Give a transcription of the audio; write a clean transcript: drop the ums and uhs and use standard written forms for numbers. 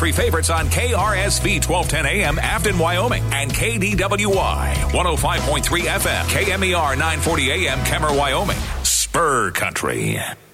Favorites on KRSV 1210 AM Afton, Wyoming, and KDWY 105.3 FM, KMER 940 AM Kemmer, Wyoming. Spur Country.